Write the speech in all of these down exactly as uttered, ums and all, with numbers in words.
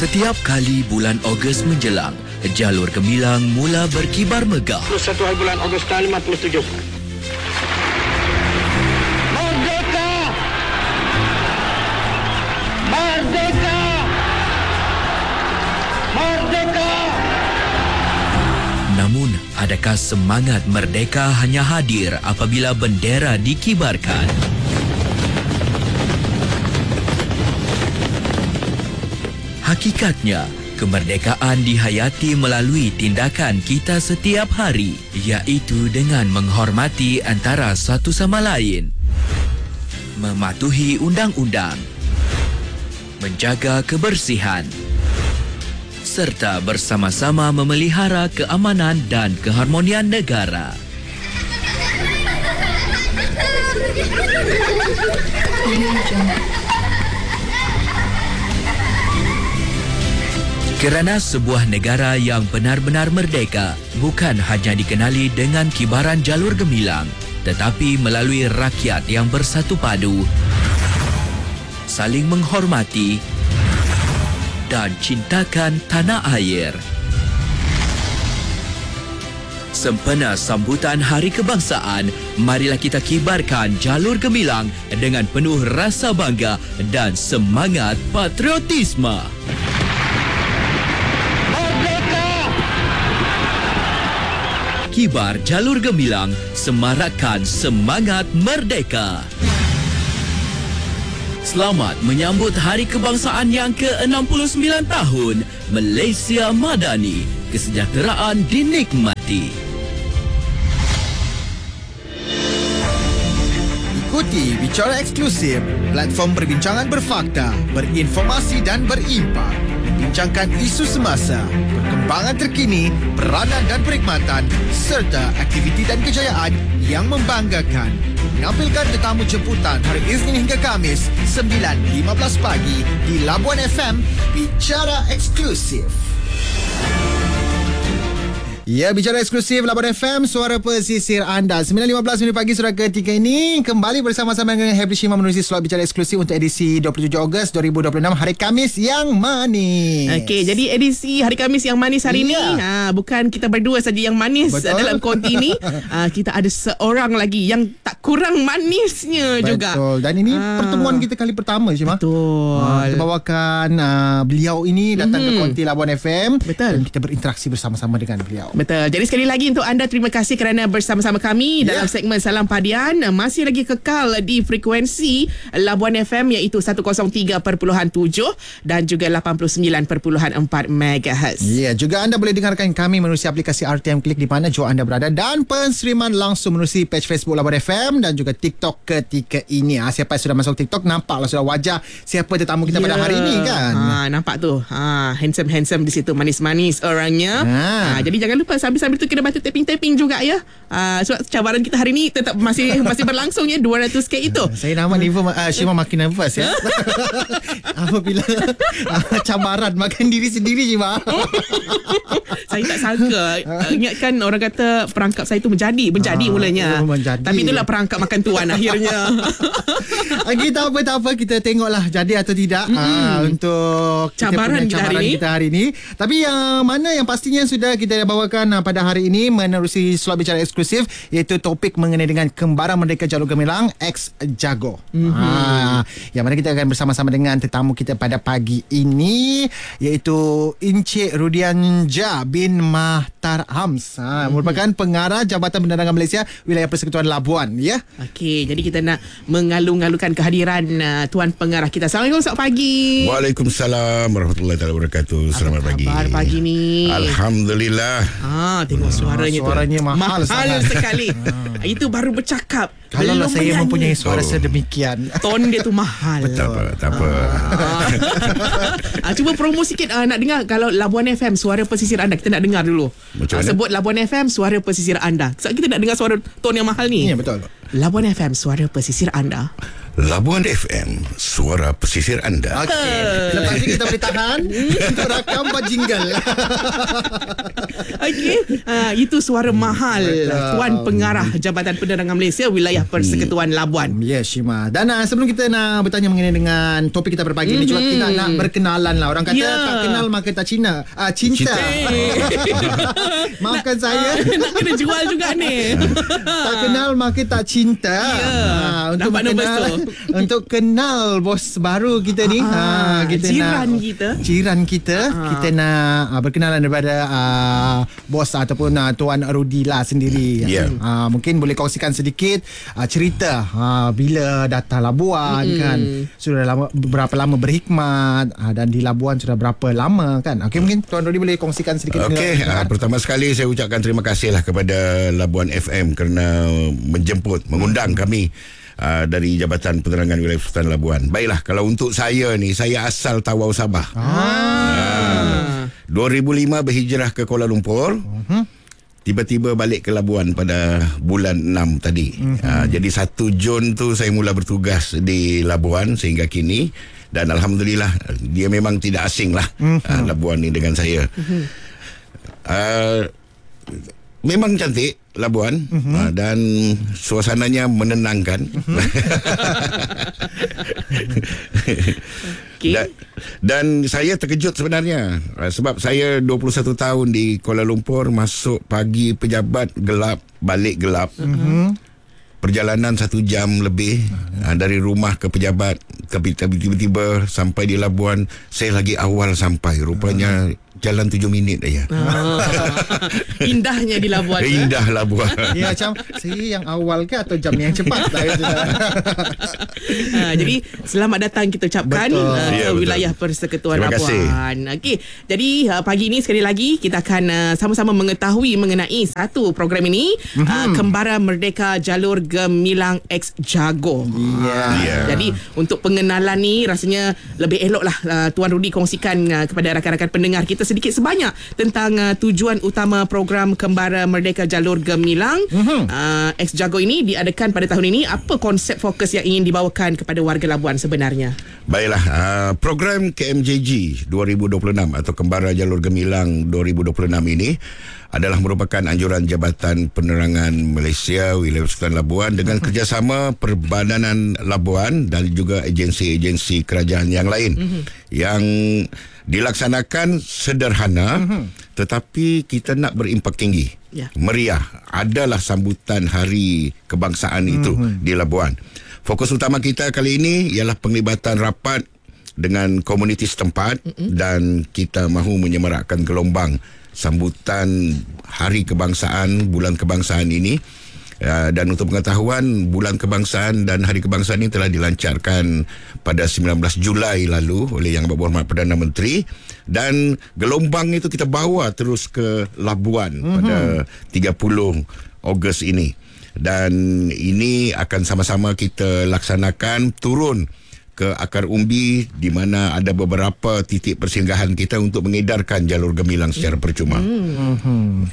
Setiap kali bulan Ogos menjelang, jalur gemilang mula berkibar megah. dua puluh satu hari bulan Ogos tahun lima puluh tujuh. Merdeka! Merdeka! Merdeka! Namun, adakah semangat merdeka hanya hadir apabila bendera dikibarkan? Hakikatnya, kemerdekaan dihayati melalui tindakan kita setiap hari, iaitu dengan menghormati antara satu sama lain, mematuhi undang-undang, menjaga kebersihan, serta bersama-sama memelihara keamanan dan keharmonian negara. Kerana sebuah negara yang benar-benar merdeka bukan hanya dikenali dengan kibaran jalur gemilang, tetapi melalui rakyat yang bersatu padu, saling menghormati dan cintakan tanah air. Sempena sambutan Hari Kebangsaan, marilah kita kibarkan jalur gemilang dengan penuh rasa bangga dan semangat patriotisme. Kibar jalur gemilang, semarakkan semangat merdeka. Selamat menyambut Hari Kebangsaan yang ke enam puluh sembilan tahun. Malaysia Madani, kesejahteraan dinikmati. Ikuti Bicara Eksklusif, platform perbincangan berfakta, berinformasi dan berimpak. Membincangkan isu semasa, perkembangan terkini, peranan dan perkhidmatan serta aktiviti dan kejayaan yang membanggakan. Menampilkan tetamu jemputan hari Isnin hingga Khamis sembilan lima belas pagi di Labuan F M. Bicara Eksklusif. Ya, Bicara Eksklusif Labuan F M, suara pesisir anda. sembilan lima belas minit pagi surat ketiga ini kembali bersama-sama dengan Happy Shima menerusi slot Bicara Eksklusif untuk edisi dua puluh tujuh Ogos dua ribu dua puluh enam, hari Khamis yang manis. Okey, jadi edisi hari Khamis yang manis hari ya. ini ha, bukan kita berdua saja yang manis. Betul. Dalam konti ini ha, kita ada seorang lagi yang tak kurang manisnya. Betul. juga. Betul. Dan ini ha. pertemuan kita kali pertama, Shima. Betul. Ha, kita bawakan uh, beliau ini datang mm-hmm. ke konti Labuan F M. Betul. Dan kita berinteraksi bersama-sama dengan beliau. Betul. Jadi sekali lagi untuk anda, terima kasih kerana bersama-sama kami yeah. dalam segmen Salam Padian. Masih lagi kekal di frekuensi Labuan F M iaitu seratus tiga perpuluhan tujuh dan juga lapan puluh sembilan perpuluhan empat megahertz. Ya, yeah, juga anda boleh dengarkan kami menerusi aplikasi R T M Klik di mana jua anda berada dan penseriman langsung menerusi page Facebook Labuan F M dan juga TikTok ketika ini. Ha, siapa yang sudah masuk TikTok, nampaklah sudah wajah siapa tetamu kita yeah. pada hari ini kan. Ha, nampak tu. Ha, handsome-handsome di situ, manis-manis orangnya. Ha. Ha, jadi jangan lupa sambil Sambil tu kena bantu tapping-tapping juga ya. Uh, sebab cabaran kita hari ni tetap masih masih berlangsung ya, dua ratus K itu. Saya nama ni uh, Shima makin nervous ya. Apabila uh, cabaran makan diri sendiri Shima. Saya tak sangka. Uh, ingatkan orang kata perangkap saya tu menjadi, menjadi uh, mulanya. Oh, menjadi. Tapi itulah perangkap makan tuan akhirnya. Okay, tak apa tak apa, kita tengoklah jadi atau tidak mm-hmm. uh, untuk cabaran kita, kita, hari, kita hari ini. Tapi yang mana yang pastinya sudah kita bawakan uh, pada hari ini menerusi slot Bicara Eksklusif iaitu topik mengenai dengan Kembara Merdeka Jalur Gemilang X Jago. Mm-hmm. Ha, yang mana kita akan bersama-sama dengan tetamu kita pada pagi ini iaitu Encik Rudianja bin Mahtar Hams. Ha, mm-hmm. merupakan pengarah Jabatan Penerangan Malaysia Wilayah Persekutuan Labuan ya. Okey, jadi kita nak mengalung-alungkan kehadiran uh, tuan pengarah kita. Assalamualaikum, selamat pagi. Waalaikumsalam warahmatullahi wabarakatuh. Selamat Apa pagi. Khabar pagi ni? Alhamdulillah. Ah, tengok suaranya ah, suaranya tu. mahal, mahal sekali. ah. Itu baru bercakap. Kalau saya mempunyai suara oh. sedemikian, ton dia tu mahal. Tak apa, tak apa. Ah. ah, cuba promo sikit ah, nak dengar kalau Labuan F M suara pesisir anda, kita nak dengar dulu. Ah, sebut Labuan F M suara pesisir anda. Sebab kita nak dengar suara ton yang mahal ni. Ya, betul. Labuan F M suara pesisir anda. Labuan F M, suara pesisir anda. Okey. Lepas ni kita boleh tahan untuk rakam buat jingle. Okey, uh, itu suara mahal Betul. Tuan Pengarah Jabatan Penerangan Malaysia Wilayah Persekutuan Labuan. Ya, yes, Shima. Dan uh, sebelum kita nak bertanya mengenai dengan topik kita pada pagi mm-hmm. ni, cuba kita nak berkenalan lah. Orang kata yeah. tak kenal maka tak Cina. Ah, cinta. Maafkan saya. Nak kena jual juga ni. Tak kenal maka tak cinta. Yeah. Ha, untuk Nampak kenal, untuk kenal bos baru kita ni. Ah, ha, kita jiran nak, kita. Jiran kita. Ah. Kita nak uh, berkenalan daripada uh, bos ataupun uh, Tuan Rudila sendiri. Yeah. Uh, mungkin boleh kongsikan sedikit uh, cerita uh, bila datang Labuan mm-hmm. kan. Sudah lama, berapa lama berkhidmat uh, dan di Labuan sudah berapa lama kan. Okey, mungkin Tuan Rudi boleh kongsikan sedikit. Okey, uh, pertama sekali saya ucapkan terima kasihlah kepada Labuan F M kerana menjemput, mengundang kami uh, dari Jabatan Penerangan Wilayah Persekutuan Labuan. Baiklah, kalau untuk saya ni, saya asal Tawau, Sabah. Ah. Uh, dua ribu lima berhijrah ke Kuala Lumpur. Uh-huh. Tiba-tiba balik ke Labuan pada bulan enam tadi. Uh-huh. Uh, jadi satu Jun tu saya mula bertugas di Labuan sehingga kini. Dan Alhamdulillah, dia memang tidak asing lah uh-huh. uh, Labuan ni dengan saya. Uh-huh. Uh, memang cantik Labuan uh-huh. uh, dan suasananya menenangkan. Uh-huh. Okay. Dan, dan saya terkejut sebenarnya uh, sebab saya dua puluh satu tahun di Kuala Lumpur, masuk pagi pejabat gelap, balik gelap. Uh-huh. Perjalanan satu jam lebih uh, dari rumah ke pejabat, tapi tiba-tiba sampai di Labuan saya lagi awal sampai. Rupanya uh. jalan tujuh minit aja. Ah. Indahnya di Labuan. Indah Labuan. Ya, macam saya yang awal ke atau jam yang cepat? Ha, jadi selamat datang kita ucapkan uh, ke ya, wilayah Persekutuan Terima Labuan. Okey. Jadi uh, pagi ini sekali lagi kita akan uh, sama-sama mengetahui mengenai satu program ini, mm-hmm. uh, Kembara Merdeka Jalur Gemilang X Jago. Yeah. Yeah. Jadi untuk pengenalan ni rasanya lebih eloklah uh, Tuan Rudi kongsikan uh, kepada rakan-rakan pendengar kita sedikit sebanyak tentang uh, tujuan utama program Kembara Merdeka Jalur Gemilang mm-hmm. uh, X Jago ini diadakan pada tahun ini. Apa konsep fokus yang ingin dibawakan kepada warga Labuan sebenarnya? Baiklah, uh, program K M J G dua ribu dua puluh enam atau Kembara Jalur Gemilang dua ribu dua puluh enam ini adalah merupakan anjuran Jabatan Penerangan Malaysia Wilayah Persekutuan Labuan dengan uh-huh. kerjasama Perbadanan Labuan dan juga agensi-agensi kerajaan yang lain uh-huh. yang dilaksanakan sederhana uh-huh. tetapi kita nak berimpak tinggi, yeah. meriah. Adalah sambutan Hari Kebangsaan uh-huh. itu di Labuan. Fokus utama kita kali ini ialah penglibatan rapat dengan komuniti setempat uh-huh. dan kita mahu menyemarakkan gelombang sambutan Hari Kebangsaan, Bulan Kebangsaan ini. Uh, dan untuk pengetahuan, Bulan Kebangsaan dan Hari Kebangsaan ini telah dilancarkan pada sembilan belas Julai lalu oleh Yang Berhormat Perdana Menteri, dan gelombang itu kita bawa terus ke Labuan mm-hmm. pada tiga puluh Ogos ini. Dan ini akan sama-sama kita laksanakan turun ke akar umbi di mana ada beberapa titik persinggahan kita untuk mengedarkan jalur gemilang secara percuma. Hmm.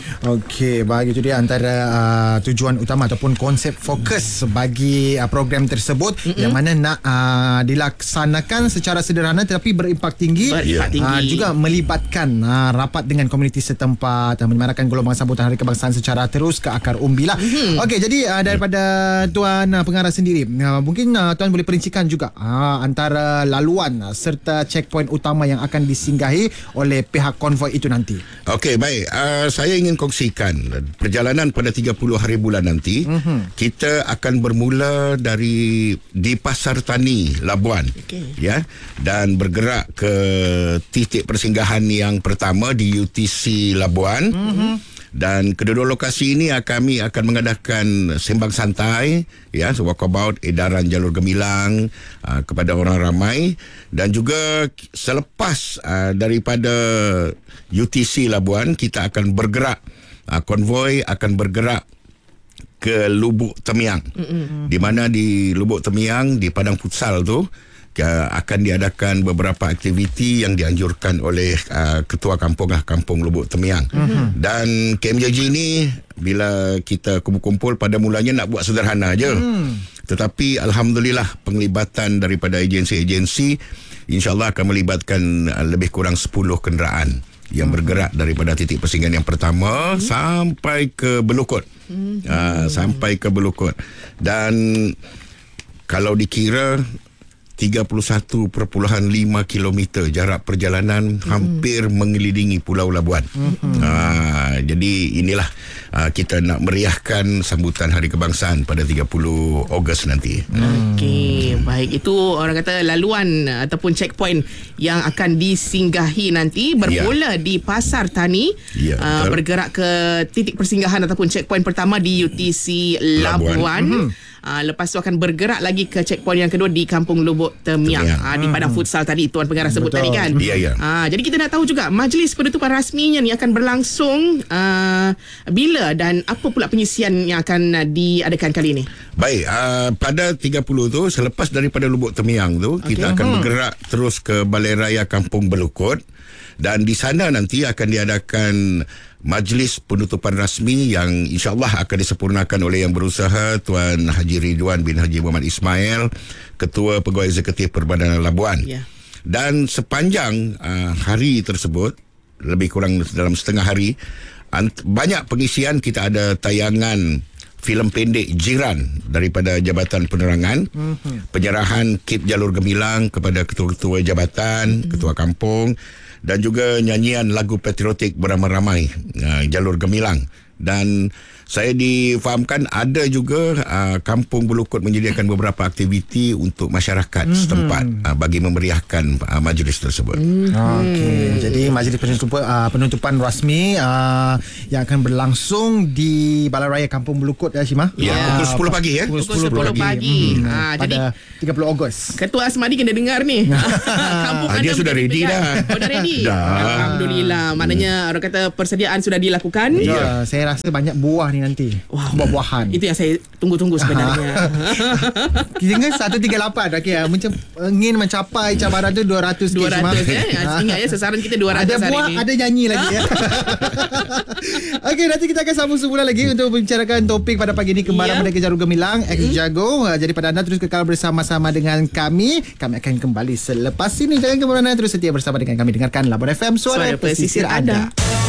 Okey, bagi itu dia antara uh, tujuan utama ataupun konsep fokus bagi uh, program tersebut mm-hmm. yang mana nak uh, dilaksanakan secara sederhana tetapi berimpak tinggi, berimpak tinggi. Uh, juga melibatkan uh, rapat dengan komuniti setempat dan menyemarakkan gelombang sambutan Hari Kebangsaan secara terus ke akar umbi lah. Mm-hmm. Okey, jadi uh, daripada Tuan uh, Pengarah sendiri, uh, mungkin uh, Tuan boleh perincikan juga Ha, antara laluan serta checkpoint utama yang akan disinggahi oleh pihak konvoi itu nanti. Okey, baik. Uh, saya ingin kongsikan perjalanan pada tiga puluh hari bulan nanti. Uh-huh. Kita akan bermula dari di Pasar Tani Labuan. Okay. Ya, dan bergerak ke titik persinggahan yang pertama di U T C Labuan. Uh-huh. Dan kedua lokasi ini kami akan mengadakan sembang santai, ya, walkabout edaran jalur gemilang uh, kepada orang ramai. Dan juga selepas uh, daripada U T C Labuan, kita akan bergerak, uh, konvoi akan bergerak ke Lubuk Temiang. Mm-hmm. Di mana di Lubuk Temiang, di Padang Futsal tu, Uh, akan diadakan beberapa aktiviti yang dianjurkan oleh uh, Ketua Kampung lah, Kampung Lubuk Temiang. Mm-hmm. Dan K M J G ni bila kita kumpul-kumpul pada mulanya nak buat sederhana aja. Mm. Tetapi alhamdulillah penglibatan daripada agensi-agensi insya-Allah akan melibatkan uh, lebih kurang sepuluh kenderaan yang bergerak daripada titik persinggahan yang pertama hmm. sampai ke Belukut. Hmm. Uh, sampai ke Belukut. Dan kalau dikira tiga puluh satu perpuluhan lima kilometer jarak perjalanan hmm. hampir mengelilingi Pulau Labuan. Hmm. Uh, jadi inilah uh, kita nak meriahkan sambutan Hari Kebangsaan pada tiga puluh Ogos nanti. Hmm. Okey, baik, itu orang kata laluan ataupun checkpoint yang akan disinggahi nanti bermula ya. di Pasar Tani ya, uh, bergerak ke titik persinggahan ataupun checkpoint pertama di U T C Labuan. Labuan. Hmm. Uh, lepas tu akan bergerak lagi ke checkpoint yang kedua di Kampung Lubuk Temiang, Temiang. Uh, di Padang Futsal tadi Tuan Pengarah sebut tadi kan. Ya, ya. Uh, jadi kita nak tahu juga majlis penutupan rasminya ni akan berlangsung uh, bila dan apa pula penyisian yang akan uh, diadakan kali ini. Baik, uh, pada tiga puluh tu selepas daripada Lubuk Temiang tu okay. kita akan hmm. bergerak terus ke Balai Raya Kampung Belukut dan di sana nanti akan diadakan majlis penutupan rasmi yang insya-Allah akan disempurnakan oleh Yang Berusaha Tuan Haji Ridwan bin Haji Muhammad Ismail, Ketua Pegawai Eksekutif Perbadanan Labuan. Yeah. Dan sepanjang uh, hari tersebut, lebih kurang dalam setengah hari, ant- banyak pengisian. Kita ada tayangan filem pendek Jiran daripada Jabatan Penerangan, mm-hmm. penyerahan kip jalur gemilang kepada ketua-ketua jabatan, mm-hmm. ketua kampung, dan juga nyanyian lagu patriotik beramai-ramai uh, jalur gemilang. Dan saya difahamkan ada juga uh, Kampung Belukut menyediakan beberapa aktiviti untuk masyarakat mm-hmm. setempat uh, bagi memeriahkan uh, majlis tersebut. Mm-hmm. Okey, jadi majlis penutupan, uh, penutupan rasmi uh, yang akan berlangsung di Balai Raya Kampung Belukut ya Syimah. Ya, yeah. pukul sepuluh pagi ya. Pukul sepuluh pagi. Hmm. Ha, pada jadi tiga puluh Ogos. Ketua Asmadi kena dengar ni. Kampung ah, dia sudah ready dah. Oh, dah ready. Dah. Alhamdulillah. Maknanya orang kata persediaan sudah dilakukan. Ya, yeah. saya rasa banyak buah ni nanti. Wow. Buah-buahan. Itu yang saya tunggu-tunggu sebenarnya. Jangan seratus tiga puluh lapan. Okey, macam ingin mencapai cabaran tu dua ratus. dua ratus eh. Ingat ya, sasaran kita dua ratus ada buah, hari ni. Ada nyanyi lagi ya. Okey, nanti kita akan sambung semula lagi untuk membicarakan topik pada pagi ini Kembaran yeah. Merdeka Jarum Gemilang X Jago. Jadi pada anda terus kekal bersama-sama dengan kami. Kami akan kembali selepas ini. Jangan ke mana-mana, terus setia bersama dengan kami. Dengarkan Labuan F M, Suara, Suara Pesisir Anda.